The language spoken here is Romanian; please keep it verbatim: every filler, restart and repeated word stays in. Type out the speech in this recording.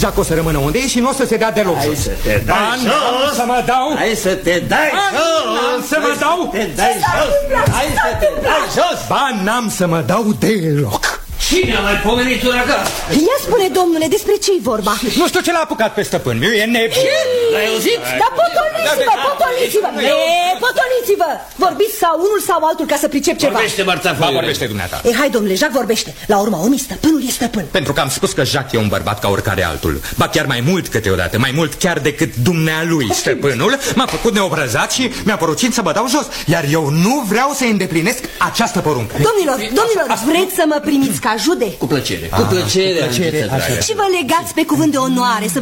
Jacques o să rămână unde e și nu o să se dea deloc. Hai să te dai jos! Să mă dau! Hai să te dai jos! Să mă dau! Te dai jos! Hai să te dai jos! Ba, n-am să mă dau deloc. Cine a mai pomenit una ca? Ia spune, domnule, despre ce-i vorba? Nu știu ce l-a apucat pe stăpân, miu, e nebun. L-ai auzit? Da, potoliți-vă, potoliți-vă! E, potoliți-vă! Vorbiți sau unul sau altul ca să pricep ceva. Vorbește, Marțafoiule. Ba, vorbește dumneata. E, hai, domnule, Jacques vorbește. La urma omii, stăpânul e stăpân. Pentru că am spus că Jacques e un bărbat ca oricare altul. Ba chiar mai mult câteodată, mai mult chiar decât dumnealui. Stăpânul m-a făcut neobrăzat și mi-a poruncit să mă dau jos. Iar eu nu vreau să îndeplinesc această poruncă. Domnilor, domnilor, vreți să mă primiți ca jude? Cu plăcere. Cu plăcere, plăcere, Angiță, dragă. Și vă legați pe cuvânt de onoare să